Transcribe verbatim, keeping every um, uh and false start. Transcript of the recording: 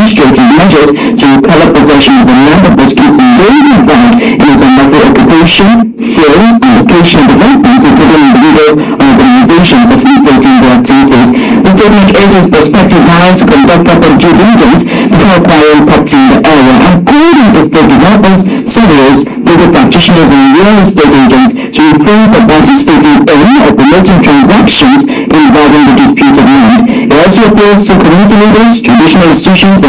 administrative measures to recover possession of the land of the streets daily found in its unlawful occupation, sale, and location of development, including individuals or organizations facilitating their activities. The statement urges prospective buyers to conduct proper due diligence before acquiring property in the area, according to state developers, surveyors, legal practitioners, and real estate agents to refrain from participating in or promoting transactions involving the disputed land. It also appeals to community leaders, traditional institutions, and